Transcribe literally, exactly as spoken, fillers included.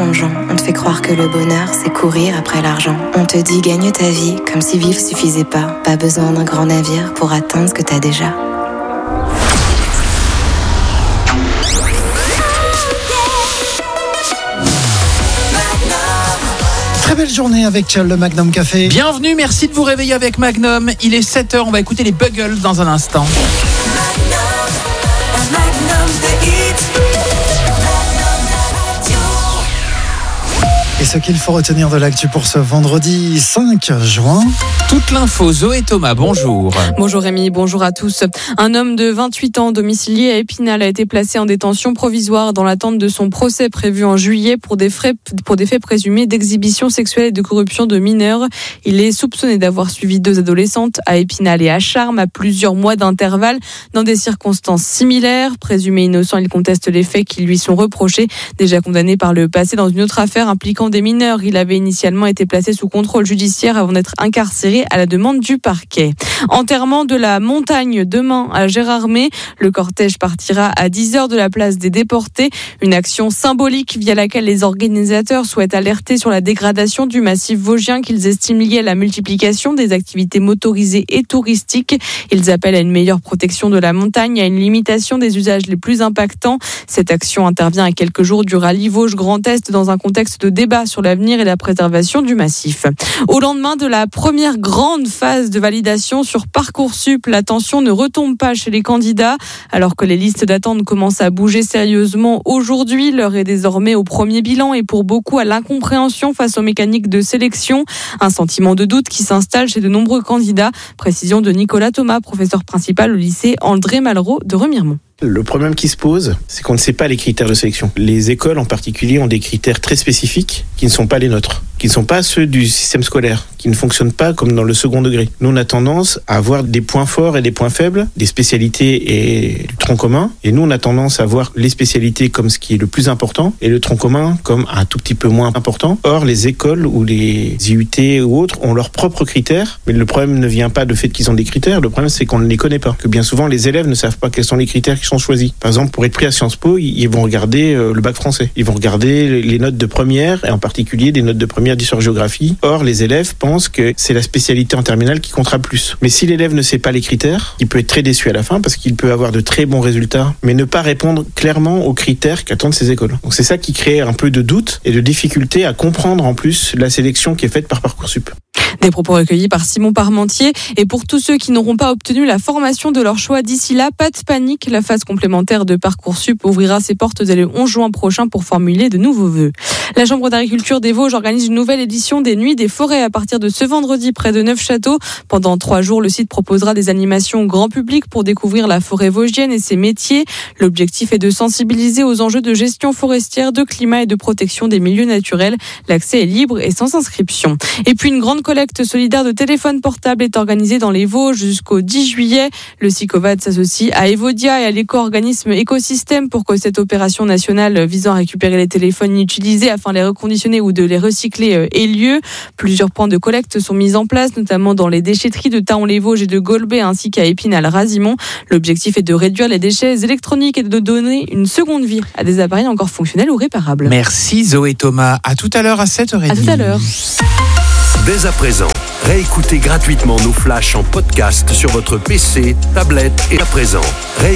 dérangeant. On te fait croire que le bonheur, c'est courir après l'argent. On te dit gagne ta vie, comme si vivre suffisait pas. Pas besoin d'un grand navire pour atteindre ce que t'as déjà. Très belle journée avec le Magnum Café. Bienvenue, merci de vous réveiller avec Magnum. Il est sept heures, on va écouter les Buggles dans un instant. Et ce qu'il faut retenir de l'actu pour ce vendredi cinq juin. Toute l'info, Zoé Thomas, bonjour. Bonjour Rémi, bonjour à tous. Un homme de vingt-huit ans domicilié à Épinal a été placé en détention provisoire dans l'attente de son procès prévu en juillet pour des, frais, pour des faits présumés d'exhibition sexuelle et de corruption de mineurs. Il est soupçonné d'avoir suivi deux adolescentes à Épinal et à Charmes à plusieurs mois d'intervalle dans des circonstances similaires. Présumé innocent, il conteste les faits qui lui sont reprochés. Déjà condamné par le passé dans une autre affaire impliquant des mineurs, il avait initialement été placé sous contrôle judiciaire avant d'être incarcéré à la demande du parquet. Enterrement de la montagne demain à Gérardmer. Le cortège partira à dix heures de la place des déportés. Une action symbolique via laquelle les organisateurs souhaitent alerter sur la dégradation du massif vosgien qu'ils estiment liée à la multiplication des activités motorisées et touristiques. Ils appellent à une meilleure protection de la montagne et à une limitation des usages les plus impactants. Cette action intervient à quelques jours du rallye Vosges Grand Est dans un contexte de débat sur l'avenir et la préservation du massif. Au lendemain de la première grande phase de validation sur Parcoursup, la tension ne retombe pas chez les candidats. Alors que les listes d'attente commencent à bouger sérieusement aujourd'hui, l'heure est désormais au premier bilan et pour beaucoup à l'incompréhension face aux mécaniques de sélection. Un sentiment de doute qui s'installe chez de nombreux candidats. Précision de Nicolas Thomas, professeur principal au lycée André Malraux de Remiremont. Le problème qui se pose, c'est qu'on ne sait pas les critères de sélection. Les écoles en particulier ont des critères très spécifiques qui ne sont pas les nôtres, qui ne sont pas ceux du système scolaire, qui ne fonctionnent pas comme dans le second degré. Nous, on a tendance à avoir des points forts et des points faibles, des spécialités et du tronc commun. Et nous, on a tendance à voir les spécialités comme ce qui est le plus important et le tronc commun comme un tout petit peu moins important. Or, les écoles ou les I U T ou autres ont leurs propres critères, mais le problème ne vient pas du fait qu'ils ont des critères, le problème c'est qu'on ne les connaît pas, que bien souvent les élèves ne savent pas quels sont les critères qui sont choisis. Par exemple, pour être pris à Sciences Po, ils vont regarder le bac français. Ils vont regarder les notes de première, et en particulier des notes de première d'histoire-géographie. Or, les élèves pensent que c'est la spécialité en terminale qui comptera le plus. Mais si l'élève ne sait pas les critères, il peut être très déçu à la fin parce qu'il peut avoir de très bons résultats, mais ne pas répondre clairement aux critères qu'attendent ces écoles. Donc c'est ça qui crée un peu de doute et de difficulté à comprendre en plus la sélection qui est faite par Parcoursup. Des propos recueillis par Simon Parmentier. Et pour tous ceux qui n'auront pas obtenu la formation de leur choix d'ici là, pas de panique. La phase complémentaire de Parcoursup ouvrira ses portes dès le onze juin prochain pour formuler de nouveaux vœux. La Chambre d'agriculture des Vosges organise une nouvelle édition des Nuits des forêts à partir de ce vendredi près de Neufchâteau. Pendant trois jours, le site proposera des animations grand public pour découvrir la forêt vosgienne et ses métiers. L'objectif est de sensibiliser aux enjeux de gestion forestière, de climat et de protection des milieux naturels. L'accès est libre et sans inscription. Et puis une grande collecte solidaire de téléphones portables est organisée dans les Vosges jusqu'au dix juillet. Le SICOVAD s'associe à Evodia et à l'éco-organisme Écosystème pour que cette opération nationale visant à récupérer les téléphones inutilisés afin de les reconditionner ou de les recycler ait lieu. Plusieurs points de collecte sont mis en place, notamment dans les déchetteries de Thaon-les-Vosges et de Golbet ainsi qu'à Épinal-Razimont. L'objectif est de réduire les déchets électroniques et de donner une seconde vie à des appareils encore fonctionnels ou réparables. Merci Zoé Thomas. À tout à l'heure à sept heures trente. À tout à l'heure. Dès à présent, réécoutez gratuitement nos flashs en podcast sur votre P C, tablette et à présent. Ré-